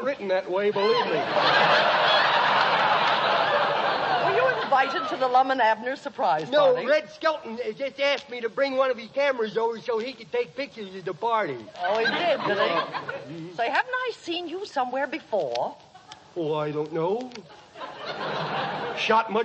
written that way, believe me. Were you invited to the Lum and Abner surprise party? No, Red Skelton just asked me to bring one of his cameras over so he could take pictures of the party. Oh, he did he? Mm-hmm. Say, haven't I seen you somewhere before? Oh, I don't know. Shot much